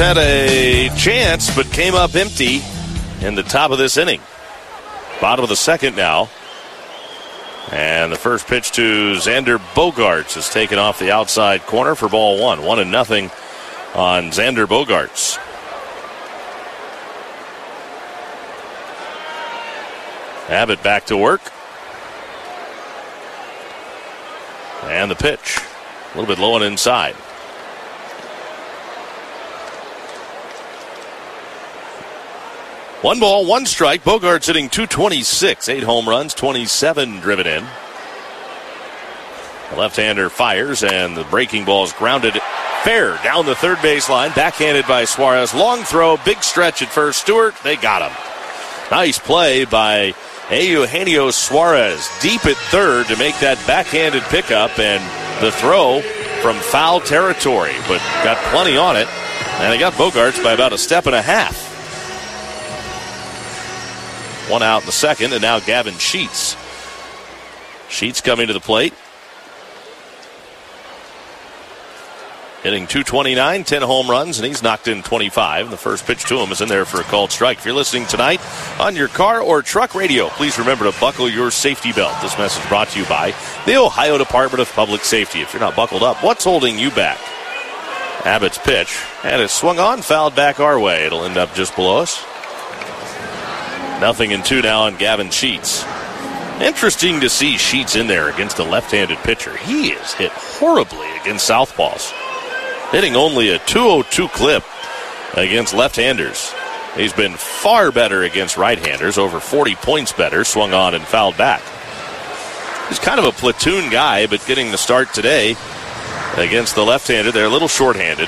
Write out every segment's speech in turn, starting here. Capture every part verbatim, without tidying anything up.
Had a chance, but came up empty in the top of this inning. Bottom of the second now. And the first pitch to Xander Bogaerts is taken off the outside corner for ball one. One and nothing on Xander Bogaerts. Abbott back to work. And the pitch. A little bit low and inside. One ball, one strike. Bogaerts hitting two twenty-six. Eight home runs, twenty-seven driven in. The left-hander fires, and the breaking ball is grounded fair down the third baseline. Backhanded by Suarez. Long throw, big stretch at first. Stewart, they got him. Nice play by Eugenio Suarez. Deep at third to make that backhanded pickup, and the throw from foul territory, but got plenty on it. And they got Bogaerts by about a step and a half. One out in the second, and now Gavin Sheets. Sheets coming to the plate. Hitting two twenty-nine, ten home runs, and he's knocked in twenty-five. And the first pitch to him is in there for a called strike. If you're listening tonight on your car or truck radio, please remember to buckle your safety belt. This message brought to you by the Ohio Department of Public Safety. If you're not buckled up, what's holding you back? Abbott's pitch, and it's swung on, fouled back our way. It'll end up just below us. Nothing in two now on Gavin Sheets. Interesting to see Sheets in there against a left-handed pitcher. He is hit horribly against southpaws. Hitting only a two oh two clip against left-handers. He's been far better against right-handers, over forty points better, swung on and fouled back. He's kind of a platoon guy, but getting the start today against the left-handed. They're a little short-handed.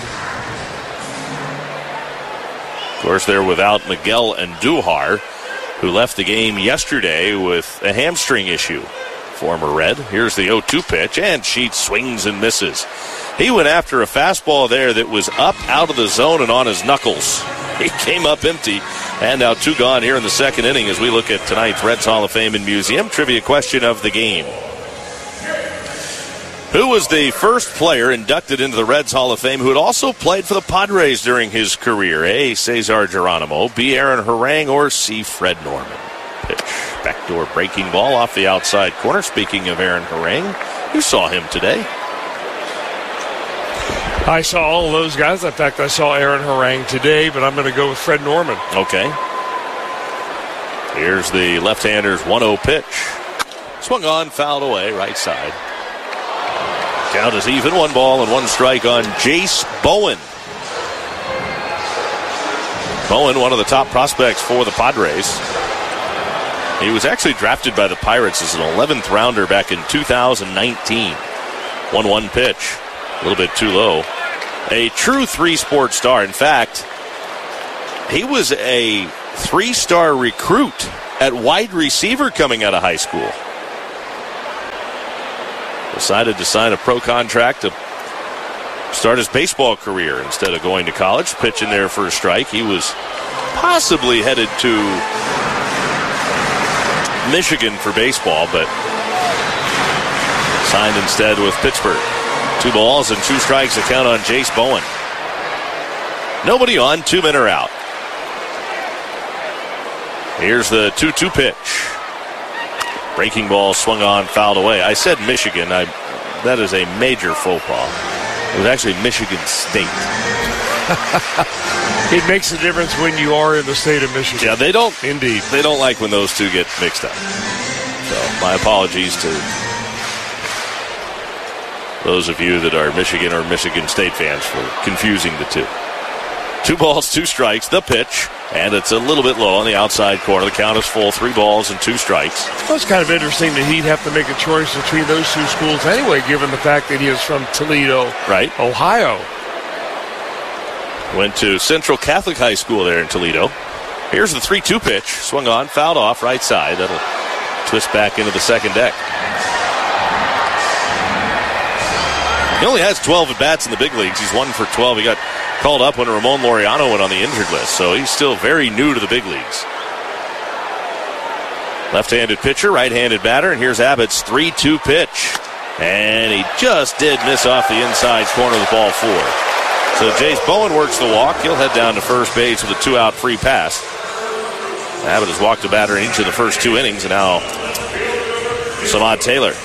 Of course, they're without Miguel Andujar, who left the game yesterday with a hamstring issue. Former Red. Here's the oh two pitch, and Sheets swings and misses. He went after a fastball there that was up out of the zone and on his knuckles. He came up empty, and now two gone here in the second inning as we look at tonight's Reds Hall of Fame and Museum trivia question of the game. Who was the first player inducted into the Reds Hall of Fame who had also played for the Padres during his career? A, Cesar Geronimo, B, Aaron Harang, or C, Fred Norman? Pitch. Backdoor breaking ball off the outside corner. Speaking of Aaron Harang, you saw him today. I saw all of those guys. In fact, I saw Aaron Harang today, but I'm going to go with Fred Norman. Okay. Here's the left-hander's one oh pitch. Swung on, fouled away, right side. Count is even, one ball and one strike on Jace Bowen. Bowen, one of the top prospects for the Padres. He was actually drafted by the Pirates as an eleventh rounder back in two thousand nineteen. one one pitch, a little bit too low. A true three-sport star. In fact, he was a three-star recruit at wide receiver coming out of high school. Decided to sign a pro contract to start his baseball career instead of going to college. Pitch in there for a strike. He was possibly headed to Michigan for baseball, but signed instead with Pittsburgh. Two balls and two strikes to count on Jace Bowen. Nobody on, two men are out. Here's the two two pitch. Breaking ball swung on, fouled away. I said Michigan. I, that is a major faux pas. It was actually Michigan State. It makes a difference when you are in the state of Michigan. Yeah, they don't. Indeed. They don't like when those two get mixed up. So my apologies to those of you that are Michigan or Michigan State fans for confusing the two. Two balls, two strikes, the pitch, and it's a little bit low on the outside corner. The count is full, three balls and two strikes. Well, it's kind of interesting that he'd have to make a choice between those two schools anyway, given the fact that he is from Toledo, right, Ohio. Went to Central Catholic High School there in Toledo. Here's the three two pitch. Swung on, fouled off, right side. That'll twist back into the second deck. He only has twelve at-bats in the big leagues. He's one for twelve. He got called up when Ramon Laureano went on the injured list, so he's still very new to the big leagues. Left-handed pitcher, right-handed batter, and here's Abbott's three two pitch. And he just did miss off the inside corner of the ball four. So Jace Bowen works the walk. He'll head down to first base with a two-out free pass. Abbott has walked a batter in each of the first two innings, and now Samad Taylor.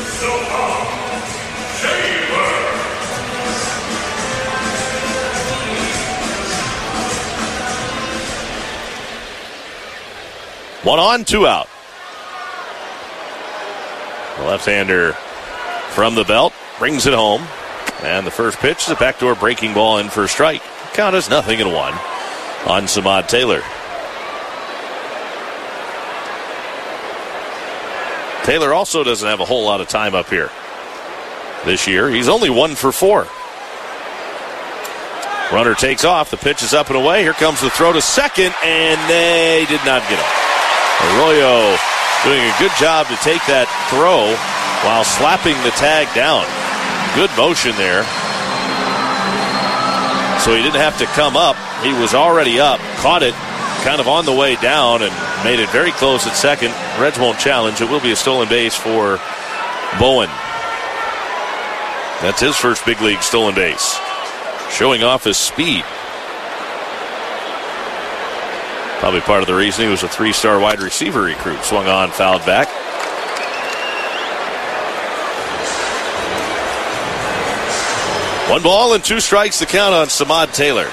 One on, two out. The left-hander from the belt brings it home. And the first pitch is a backdoor breaking ball in for a strike. Count is nothing and one on Samad Taylor. Taylor also doesn't have a whole lot of time up here this year. He's only one for four. Runner takes off. The pitch is up and away. Here comes the throw to second, and they did not get him. Arroyo doing a good job to take that throw while slapping the tag down. Good motion there. So he didn't have to come up. He was already up, caught it kind of on the way down, and made it very close at second. Reds won't challenge. It will be a stolen base for Bowen. That's his first big league stolen base. Showing off his speed. Probably part of the reason he was a three-star wide receiver recruit. Swung on, fouled back. One ball and two strikes to count on Samad Taylor.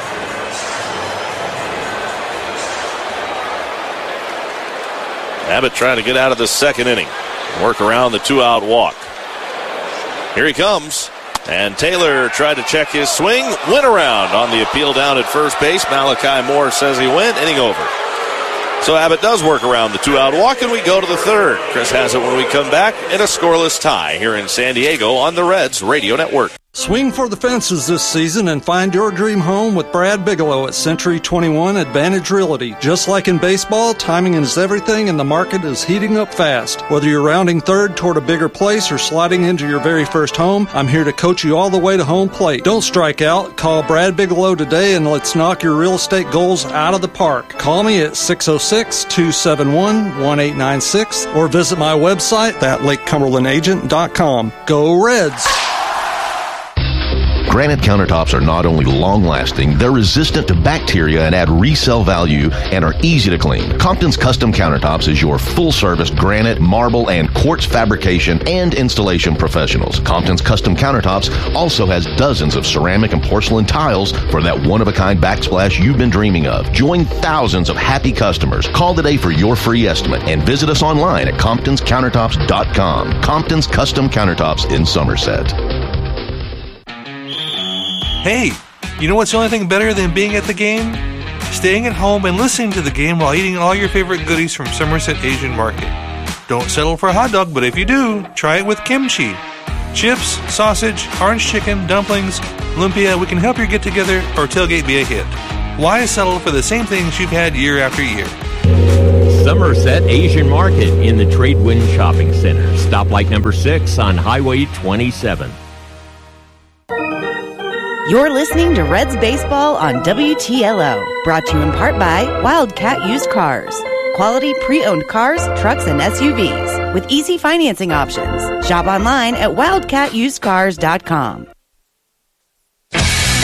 Abbott trying to get out of the second inning. Work around the two-out walk. Here he comes. And Taylor tried to check his swing. Went around on the appeal down at first base. Malachi Moore says he went. Inning over. So Abbott does work around the two-out walk, and we go to the third. Chris has it when we come back in a scoreless tie here in San Diego on the Reds Radio Network. Swing for the fences this season and find your dream home with Brad Bigelow at Century twenty-one Advantage Realty. Just like in baseball, timing is everything and the market is heating up fast. Whether you're rounding third toward a bigger place or sliding into your very first home, I'm here to coach you all the way to home plate. Don't strike out. Call Brad Bigelow today and let's knock your real estate goals out of the park. Call me at six oh six, two seven one, one eight nine six or visit my website at lake cumberland agent dot com. Go Reds! Granite countertops are not only long-lasting, they're resistant to bacteria and add resale value and are easy to clean. Compton's Custom Countertops is your full-service granite, marble, and quartz fabrication and installation professionals. Compton's Custom Countertops also has dozens of ceramic and porcelain tiles for that one-of-a-kind backsplash you've been dreaming of. Join thousands of happy customers. Call today for your free estimate and visit us online at comptons countertops dot com. Compton's Custom Countertops in Somerset. Hey, you know what's the only thing better than being at the game? Staying at home and listening to the game while eating all your favorite goodies from Somerset Asian Market. Don't settle for a hot dog, but if you do, try it with kimchi. Chips, sausage, orange chicken, dumplings, lumpia, we can help your get-together or tailgate be a hit. Why settle for the same things you've had year after year? Somerset Asian Market in the Tradewind Shopping Center. Stoplight number six on Highway twenty-seven. You're listening to Reds Baseball on W T L O, brought to you in part by Wildcat Used Cars. Quality pre-owned cars, trucks, and S U Vs with easy financing options. Shop online at wildcat used cars dot com. We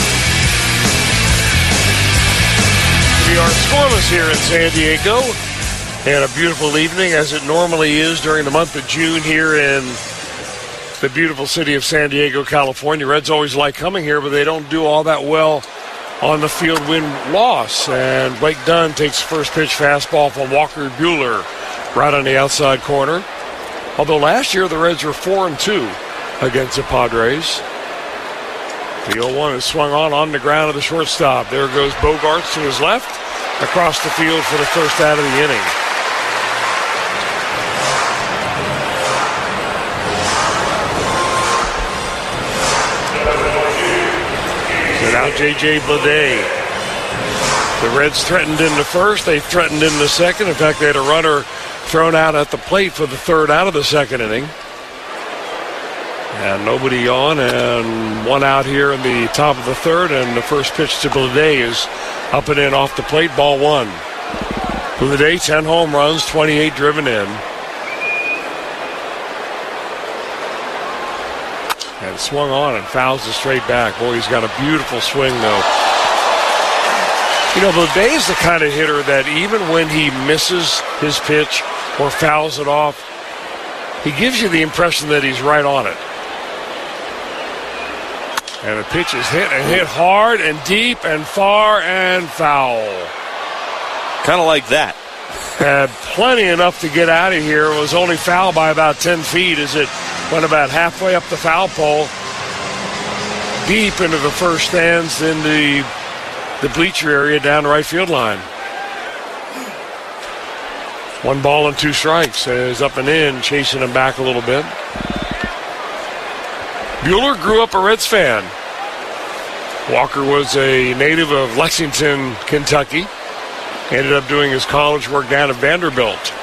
are scoreless here in San Diego, and a beautiful evening as it normally is during the month of June here in the beautiful city of San Diego, California. Reds always like coming here, but they don't do all that well on the field win-loss. And Blake Dunn takes first pitch fastball from Walker Buehler right on the outside corner. Although last year the Reds were four and two against the Padres. The oh one is swung on on the ground of the shortstop. There goes Bogaerts to his left across the field for the first out of the inning. So now J J Bleday. The Reds threatened in the first. They threatened in the second. In fact, they had a runner thrown out at the plate for the third out of the second inning. And nobody on, and one out here in the top of the third, and the first pitch to Bleday is up and in off the plate, ball one. Bleday, ten home runs, twenty-eight driven in. And swung on and fouls it straight back. Boy, he's got a beautiful swing, though. You know, Bleday's the kind of hitter that even when he misses his pitch or fouls it off, he gives you the impression that he's right on it. And the pitch is hit and hit hard and deep and far and foul. Kind of like that. Had plenty enough to get out of here. It was only fouled by about ten feet as it went about halfway up the foul pole, deep into the first stands in the, the bleacher area down the right field line. One ball and two strikes is up and in, chasing him back a little bit. Buehler grew up a Reds fan. Walker was a native of Lexington, Kentucky. Ended up doing his college work down at Vanderbilt.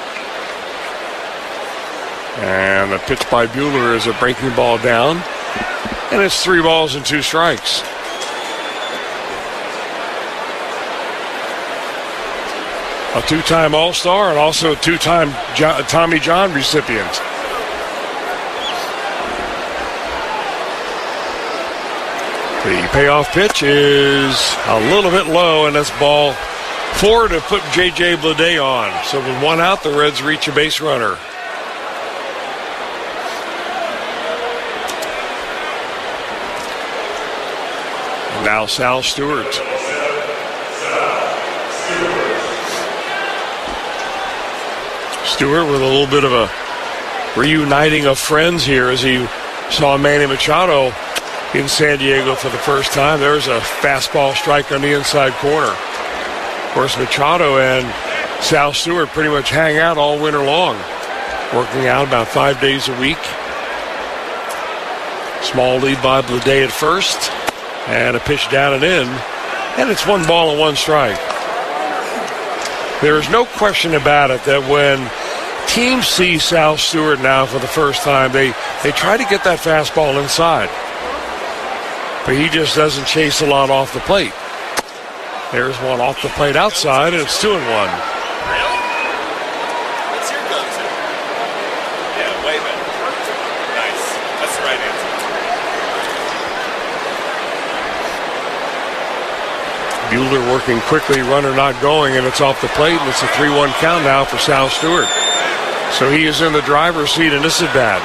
And a pitch by Buehler is a breaking ball down. And it's three balls and two strikes. A two-time All-Star and also a two-time jo- Tommy John recipient. The payoff pitch is a little bit low, and that's ball four to put J J Bleday on. So with one out, the Reds reach a base runner. And now Sal Stewart. Stewart with a little bit of a reuniting of friends here as he saw Manny Machado in San Diego for the first time. There's a fastball strike on the inside corner. Of course, Machado and Sal Stewart pretty much hang out all winter long, working out about five days a week. Small lead by Bleday at first, and a pitch down and in, and it's one ball and one strike. There is no question about it that when teams see Sal Stewart now for the first time, they, they try to get that fastball inside. But he just doesn't chase a lot off the plate. There's one off the plate outside, and it's two and one. Really? What's your go-to? Yeah, way better. Nice. That's the right answer. Buehler working quickly, runner not going, and it's off the plate, and it's a three one count now for Sal Stewart. So he is in the driver's seat in this at-bat.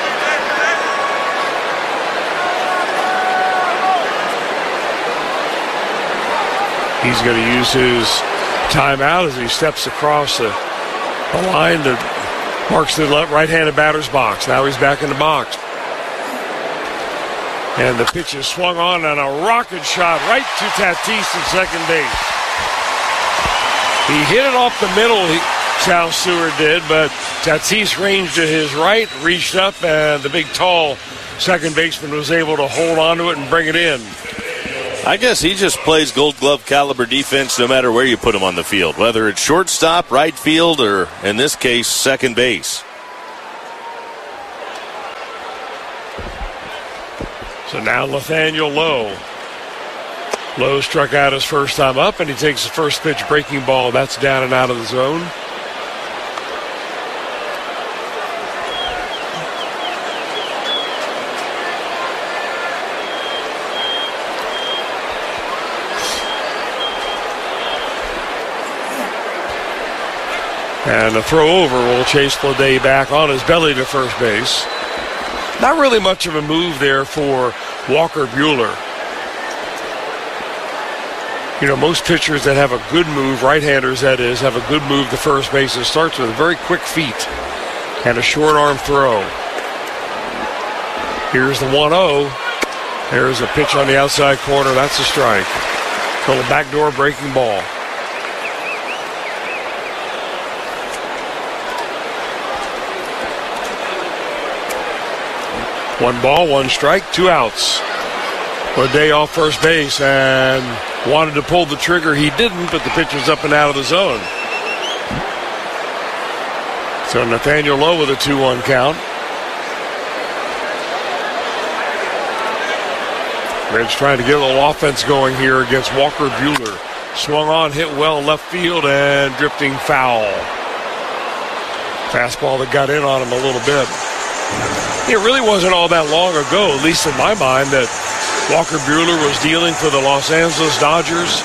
He's going to use his timeout as he steps across the, the line that marks the left, right-handed batter's box. Now he's back in the box. And the pitch is swung on and a rocket shot right to Tatis at second base. He hit it off the middle, he, Sal Stewart did, but Tatis ranged to his right, reached up, and the big, tall second baseman was able to hold on to it and bring it in. I guess he just plays Gold Glove caliber defense no matter where you put him on the field, whether it's shortstop, right field, or in this case, second base. So now Nathaniel Lowe. Lowe struck out his first time up, and he takes the first pitch breaking ball. That's down and out of the zone. And the throw over will chase Bleday back on his belly to first base. Not really much of a move there for Walker Buehler. You know, most pitchers that have a good move, right-handers that is, have a good move to first base. It starts with very quick feet and a short arm throw. Here's the one oh. There's a pitch on the outside corner. That's a strike. So the backdoor breaking ball. One ball, one strike, two outs. Bleday off first base and wanted to pull the trigger. He didn't, but the pitch was up and out of the zone. So Nathaniel Lowe with a two one count. Reds trying to get a little offense going here against Walker Buehler. Swung on, hit well left field, and drifting foul. Fastball that got in on him a little bit. It really wasn't all that long ago, at least in my mind, that Walker Buehler was dealing for the Los Angeles Dodgers.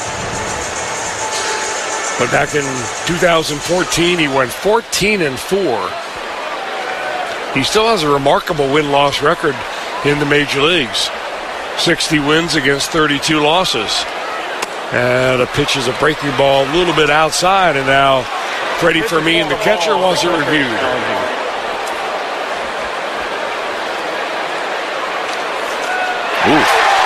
But back in two thousand fourteen, he went fourteen and four. He still has a remarkable win-loss record in the major leagues. sixty wins against thirty-two losses. And a pitch is a breaking ball a little bit outside, and now Freddie Fermin, the catcher, wants it reviewed. Ooh.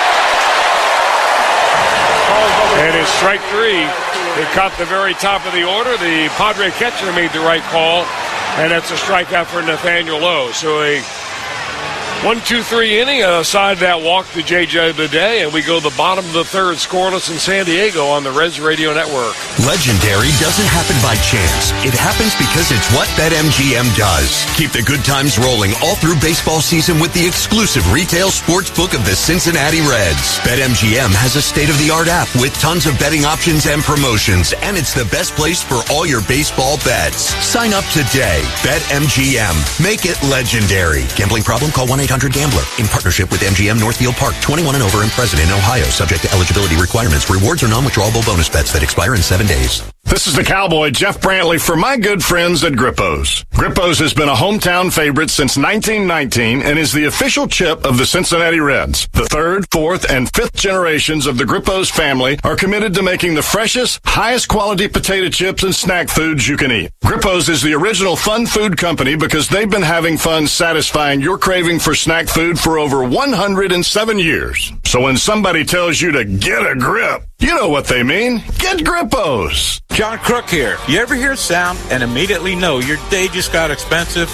And it's strike three. It caught the very top of the order. The Padre catcher made the right call, and that's a strikeout for Nathaniel Lowe. So a one two three inning aside that walk to J J Bidet, and we go to the bottom of the third scoreless in San Diego on the Reds Radio Network. Legendary doesn't happen by chance. It happens because it's what BetMGM does. Keep the good times rolling all through baseball season with the exclusive retail sports book of the Cincinnati Reds. BetMGM has a state-of-the-art app with tons of betting options and promotions, and it's the best place for all your baseball bets. Sign up today. BetMGM. Make it legendary. Gambling problem? Call one eight hundred gambler. In partnership with M G M Northfield Park, twenty-one and over and present in Ohio, subject to eligibility requirements. Rewards are non-withdrawable bonus bets that expire in seven days. This is the Cowboy, Jeff Brantley, for my good friends at Grippo's. Grippo's has been a hometown favorite since nineteen nineteen and is the official chip of the Cincinnati Reds. The third, fourth, and fifth generations of the Grippo's family are committed to making the freshest, highest quality potato chips and snack foods you can eat. Grippo's is the original fun food company because they've been having fun satisfying your craving for snack food for over one hundred seven years. So when somebody tells you to get a grip, you know what they mean. Get Grippo's. John Crook here. You ever hear sound and immediately know your day just got expensive?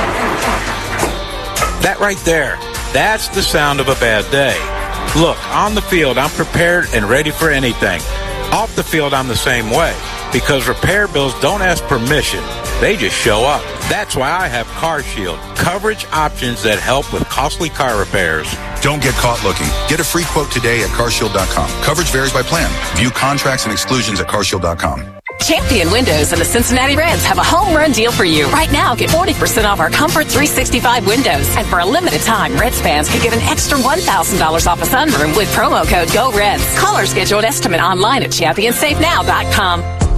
That right there, that's the sound of a bad day. Look, on the field, I'm prepared and ready for anything. Off the field, I'm the same way. Because repair bills don't ask permission. They just show up. That's why I have CarShield. Coverage options that help with costly car repairs. Don't get caught looking. Get a free quote today at car shield dot com. Coverage varies by plan. View contracts and exclusions at car shield dot com. Champion Windows and the Cincinnati Reds have a home run deal for you. Right now, get forty percent off our Comfort three sixty-five windows. And for a limited time, Reds fans can get an extra one thousand dollars off a sunroom with promo code GOREDS. Call or schedule an estimate online at champion safe now dot com.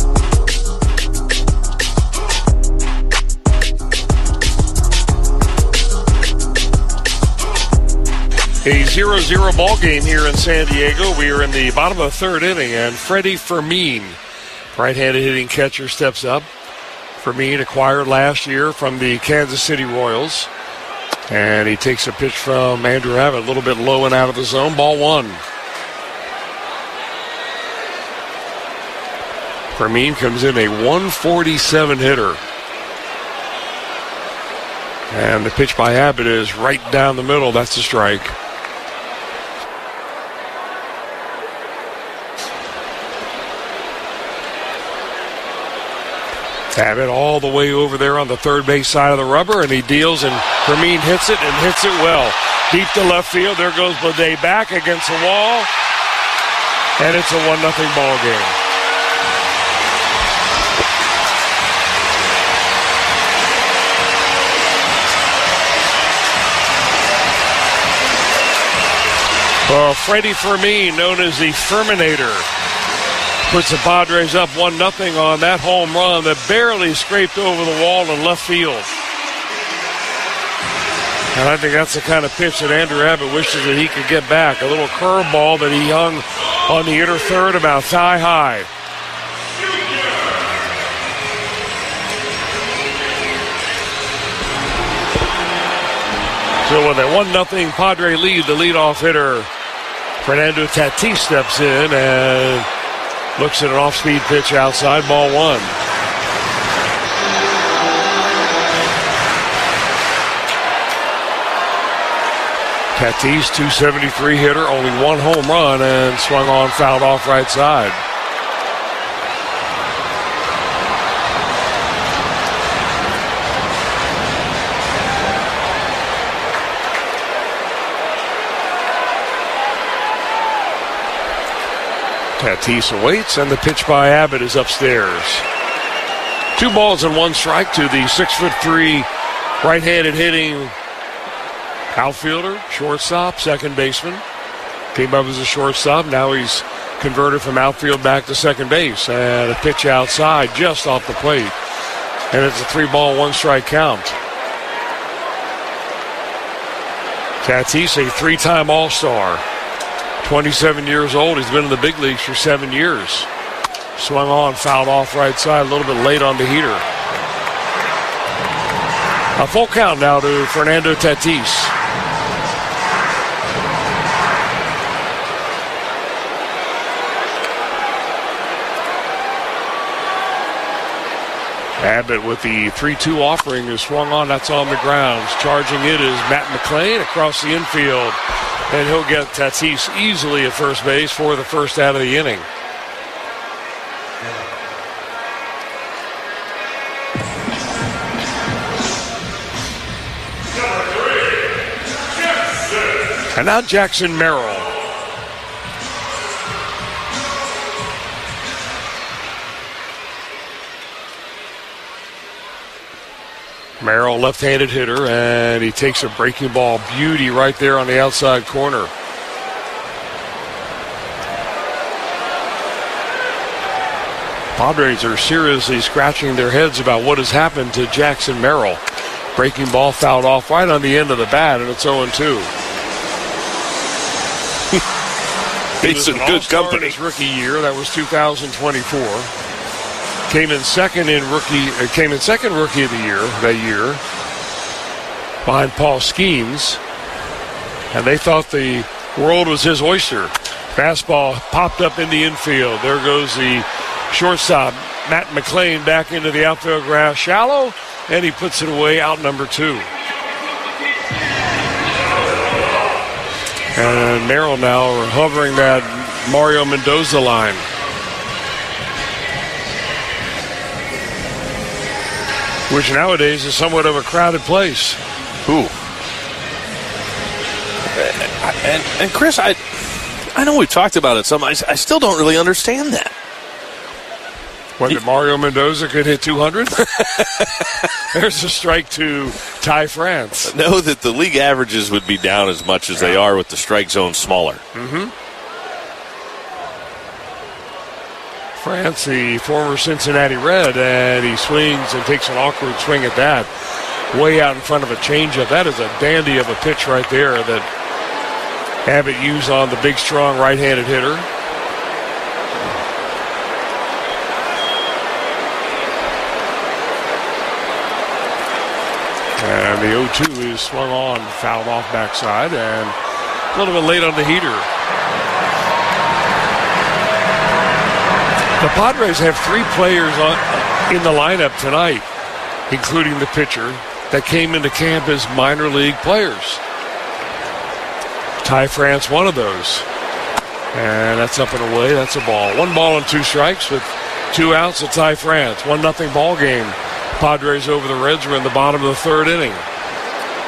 A zero zero ball game here in San Diego. We are in the bottom of the third inning, and Freddie Fermin, right-handed hitting catcher, steps up. Fermin acquired last year from the Kansas City Royals. And he takes a pitch from Andrew Abbott, a little bit low and out of the zone. Ball one. Fermin comes in a one forty-seven hitter. And the pitch by Abbott is right down the middle. That's a strike. Abbott all the way over there on the third base side of the rubber, and he deals, and Fermin hits it and hits it well. Deep to left field. There goes Bidet back against the wall, and it's a one nothing ball game. Well, Freddie Fermin, known as the Ferminator, puts the Padres up one nothing on that home run that barely scraped over the wall in left field. And I think that's the kind of pitch that Andrew Abbott wishes that he could get back. A little curveball that he hung on the inner third about thigh high. So with a one nothing Padre lead, the leadoff hitter, Fernando Tatis, steps in and looks at an off-speed pitch outside, ball one. Tatis, two seventy-three hitter, only one home run, and swung on, fouled off right side. Tatis awaits, and the pitch by Abbott is upstairs. Two balls and one strike to the six foot three right-handed hitting Outfielder, shortstop, second baseman. Came up as a shortstop. Now he's converted from outfield back to second base. And a pitch outside just off the plate. And it's a three ball, one strike count. Tatis, a three-time All-Star. twenty-seven years old. He's been in the big leagues for seven years. Swung on, fouled off right side, a little bit late on the heater. A full count now to Fernando Tatis. Abbott with the three two offering is swung on. That's on the ground. Charging it is Matt McClain across the infield. And he'll get Tatis easily at first base for the first out of the inning. And now Jackson Merrill. Merrill, left-handed hitter, and he takes a breaking ball beauty right there on the outside corner. Padres are seriously scratching their heads about what has happened to Jackson Merrill. Breaking ball fouled off right on the end of the bat, and it's oh and two. He's in good company. His rookie year, that was two thousand twenty-four. Came in second in rookie. Uh, came in second rookie of the year that year, behind Paul Skeens, and they thought the world was his oyster. Fastball popped up in the infield. There goes the shortstop, Matt McClain, back into the outfield grass, shallow, and he puts it away, out number two. And Merrill now hovering that Mario Mendoza line. Which nowadays is somewhat of a crowded place. Ooh. And, and Chris, I I know we've talked about it some. I, I still don't really understand that. What, that Mario Mendoza could hit two hundred? There's a strike to Ty France. I know that the league averages would be down as much as they are with the strike zone smaller. Mm-hmm. France, the former Cincinnati Red, and he swings and takes an awkward swing at that. Way out in front of a changeup. That is a dandy of a pitch right there that Abbott used on the big, strong right-handed hitter. And the oh two is swung on, fouled off backside, and a little bit late on the heater. The Padres have three players on, in the lineup tonight, including the pitcher, that came into camp as minor league players. Ty France, one of those. And that's up and away. That's a ball. One ball and two strikes with two outs to Ty France. One nothing ball game. Padres over the Reds. We're in the bottom of the third inning.